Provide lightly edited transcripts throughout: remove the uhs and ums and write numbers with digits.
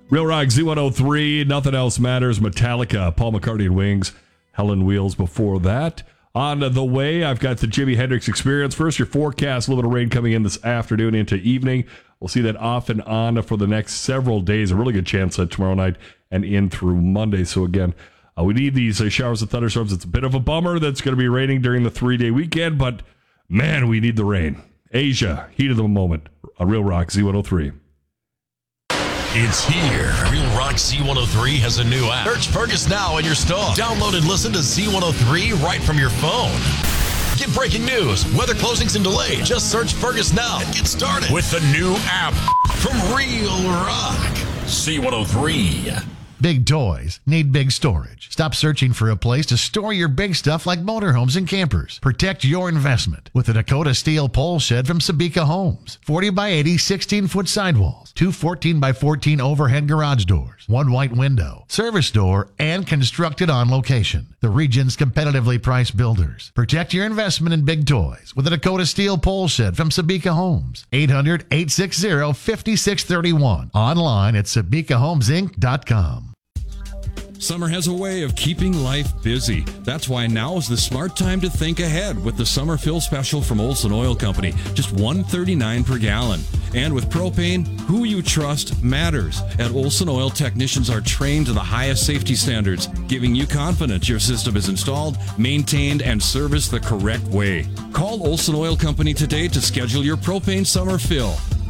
Real Rock Z103, Nothing Else Matters, Metallica, Paul McCartney and Wings, Helen Wheels before that. On the way, I've got the Jimi Hendrix Experience. First, your forecast, a little bit of rain coming in this afternoon into evening. We'll see that off and on for the next several days. A really good chance tomorrow night and in through Monday. So again, we need these showers and thunderstorms. It's a bit of a bummer that's going to be raining during the 3-day weekend, but man, we need the rain. Asia, heat of the moment. A Real Rock Z103. It's here. Real Rock Z103 has a new app. Search Fergus now in your store. Download and listen to Z103 right from your phone. Get breaking news, weather closings and delays. Just search Fergus now and get started with the new app from Real Rock Z103. Big toys need big storage. Stop searching for a place to store your big stuff like motorhomes and campers. Protect your investment with the Dakota Steel Pole Shed from Sabika Homes. 40 by 80, 16-foot sidewalls, 2 14 by 14 overhead garage doors, 1 white window, service door, and constructed on location. The region's competitively priced builders. Protect your investment in big toys with the Dakota Steel Pole Shed from Sabika Homes. 800-860-5631. Online at SabikaHomesInc.com. Summer has a way of keeping life busy. That's why now is the smart time to think ahead with the summer fill special from Olson Oil Company. Just $1.39 per gallon. And with propane, who you trust matters. At Olson Oil, technicians are trained to the highest safety standards, giving you confidence your system is installed, maintained, and serviced the correct way. Call Olson Oil Company today to schedule your propane summer fill.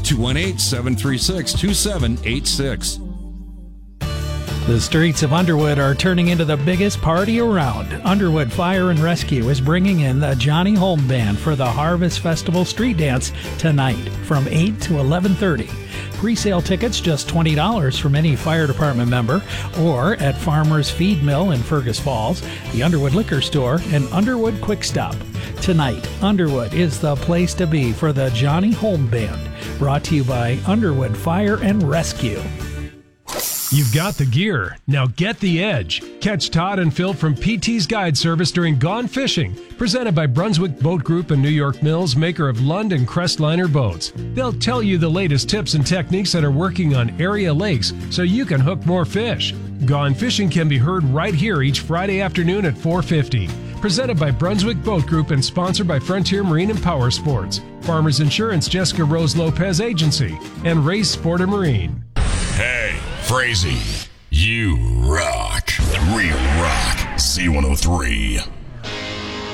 218-736-2786. The streets of Underwood are turning into the biggest party around. Underwood Fire and Rescue is bringing in the Johnny Holm Band for the Harvest Festival Street Dance tonight from 8 to 11:30. Pre-sale tickets just $20 from any fire department member or at Farmer's Feed Mill in Fergus Falls, the Underwood Liquor Store, and Underwood Quick Stop. Tonight, Underwood is the place to be for the Johnny Holm Band. Brought to you by Underwood Fire and Rescue. You've got the gear. Now get the edge. Catch Todd and Phil from PT's Guide Service during Gone Fishing, presented by Brunswick Boat Group and New York Mills, maker of Lund and Crestliner boats. They'll tell you the latest tips and techniques that are working on area lakes so you can hook more fish. Gone Fishing can be heard right here each Friday afternoon at 4:50. Presented by Brunswick Boat Group and sponsored by Frontier Marine and Power Sports, Farmers Insurance Jessica Rose Lopez Agency, and Race Sport and Marine. Hey, Frazee, you rock. Real Rock Z103.